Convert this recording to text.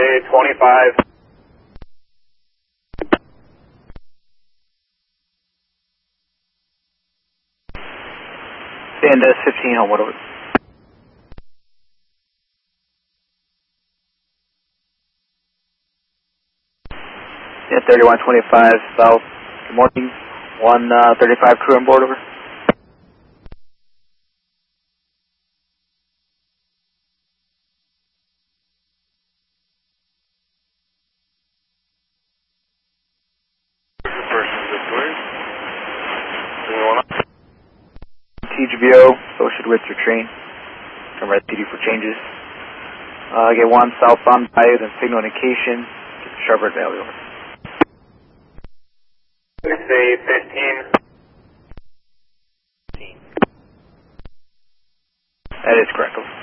25. Stand 15 on whatever. Yeah, 3125 south. Good morning. 135 crew on board, over. TGBO, associated with your train. Come red PD for changes. Get 1 southbound value, then signal indication. Sharpbird Valley, over. Say 15. That is correct, over.